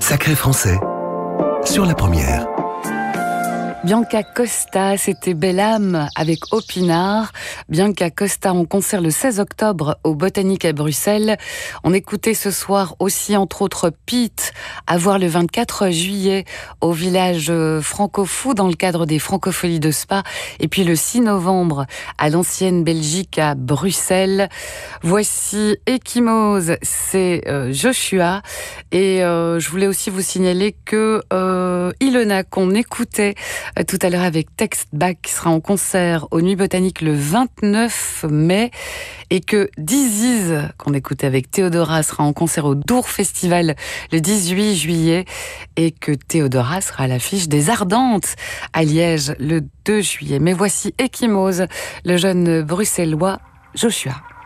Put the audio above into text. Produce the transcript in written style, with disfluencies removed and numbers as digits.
Sacré français, sur la première. Bianca Costa, c'était Belle âme avec Opinard. Bianca Costa en concert le 16 octobre au Botanique à Bruxelles. On écoutait ce soir aussi entre autres Pete à voir le 24 juillet au village Franco-Fou dans le cadre des Francopholies de Spa. Et puis le 6 novembre à l'ancienne Belgique à Bruxelles. Voici Ekimose, c'est Joshua. Et je voulais aussi vous signaler que Ilona qu'on écoutait tout à l'heure avec Text Back sera en concert aux Nuits Botaniques le 29 mai et que Disease qu'on écoutait avec Théodora sera en concert au Dour Festival le 18 juillet et que Théodora sera à l'affiche des Ardentes à Liège le 2 juillet. Mais voici Ekimose, le jeune bruxellois Joshua.